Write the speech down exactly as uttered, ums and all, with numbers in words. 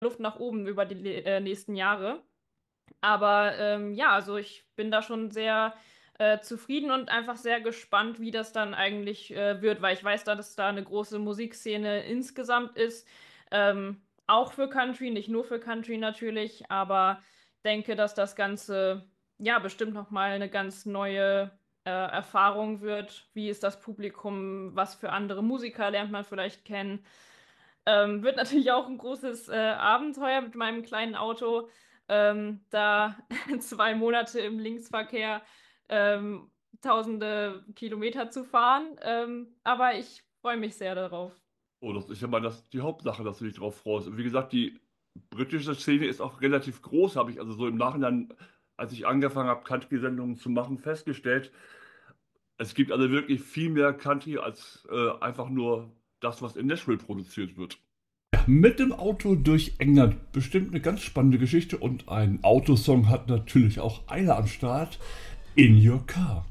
Luft nach oben über die äh, nächsten Jahre. Aber ähm, ja, also ich bin da schon sehr äh, zufrieden und einfach sehr gespannt, wie das dann eigentlich äh, wird, weil ich weiß, da, dass da eine große Musikszene insgesamt ist. Ähm, auch für Country, nicht nur für Country natürlich, aber denke, dass das Ganze ja bestimmt nochmal eine ganz neue äh, Erfahrung wird. Wie ist das Publikum? Was für andere Musiker lernt man vielleicht kennen? Ähm, wird natürlich auch ein großes äh, Abenteuer mit meinem kleinen Auto, ähm, da zwei Monate im Linksverkehr ähm, tausende Kilometer zu fahren. Ähm, aber ich freue mich sehr darauf. Oh, das ist ja mal das, die Hauptsache, dass du dich drauf freust. Und wie gesagt, die britische Szene ist auch relativ groß, habe ich also so im Nachhinein, als ich angefangen habe, Country-Sendungen zu machen, festgestellt. Es gibt also wirklich viel mehr Country als äh, einfach nur das, was in Nashville produziert wird. Ja, mit dem Auto durch England. Bestimmt eine ganz spannende Geschichte und ein Autosong hat natürlich auch Eile am Start. In Your Car.